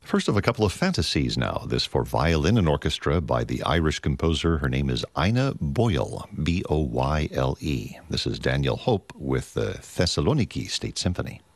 First of a couple of fantasies now. This for violin and orchestra by the Irish composer. Her name is Ina Boyle, Boyle. This is Daniel Hope with the Thessaloniki State Symphony.